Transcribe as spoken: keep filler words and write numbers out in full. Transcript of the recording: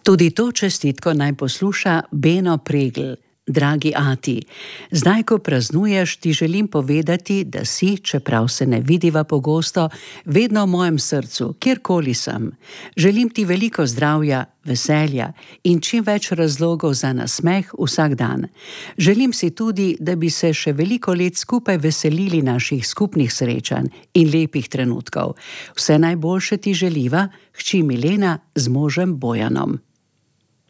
Tudi to čestitko naj posluša Beno Pregl. Dragi ati, zdaj, ko praznuješ, ti želim povedati, da si, čeprav se ne vidiva pogosto, vedno v mojem srcu, kjerkoli sem. Želim ti veliko zdravja, veselja in čim več razlogov za nasmeh vsak dan. Želim si tudi, da bi se še veliko let skupaj veselili naših skupnih srečanj in lepih trenutkov. Vse najboljše ti želiva, hči Milena z možem Bojanom.